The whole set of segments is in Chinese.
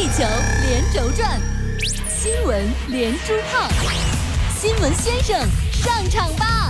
球连轴转，新闻连珠炮，新闻先生上场吧！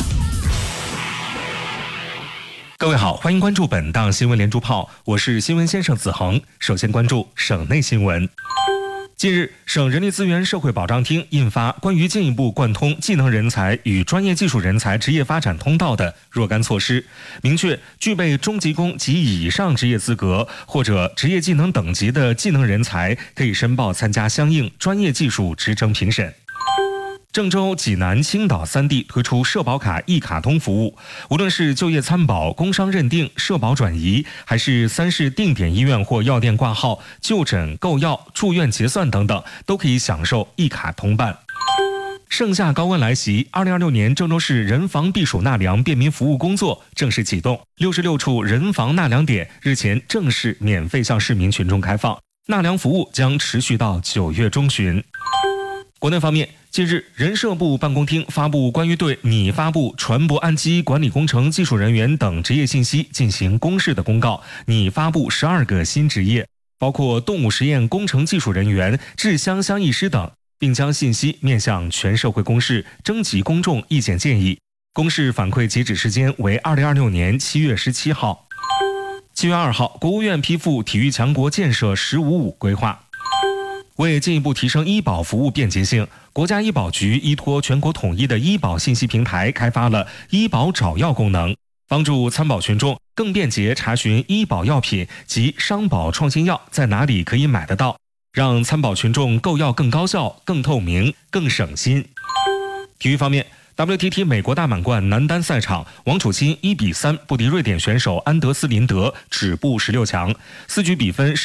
各位好，欢迎关注本档新闻连珠炮，我是新闻先生子恒。首先关注省内新闻。近日，省人力资源社会保障厅印发关于进一步贯通技能人才与专业技术人才职业发展通道的若干措施，明确具备中级工及以上职业资格或者职业技能等级的技能人才，可以申报参加相应专业技术职称评审。郑州、济南、青岛3地推出社保卡一卡通服务，无论是就业参保、工伤认定、社保转移，还是3市定点医院或药店挂号、就诊、购药、住院结算等等，都可以享受一卡通办。盛夏高温来袭，2026年郑州市人防避暑纳凉便民服务工作正式启动，66处人防纳凉点日前正式免费向市民群众开放，纳凉服务将持续到9月中旬。国内方面，近日，人社部办公厅发布关于对拟发布船舶岸基管理工程技术人员等职业信息进行公示的公告，拟发布12个新职业，包括动物实验工程技术人员、制香香艺师等，并将信息面向全社会公示，征集公众意见建议。公示反馈截止时间为2026年7月17号。7月2号，国务院批复体育强国建设“十五五”规划。为进一步提升医保服务便捷性，国家医保局依托全国统一的医保信息平台，开发了医保找药功能，帮助参保群众更便捷查询医保药品及商保创新药在哪里可以买得到，让参保群众购药更高效、更透明、更省心。体育方面，WTT 美国大满贯男单赛场，王楚钦1-3不敌瑞典选手安德斯林德，止步16强，4局比分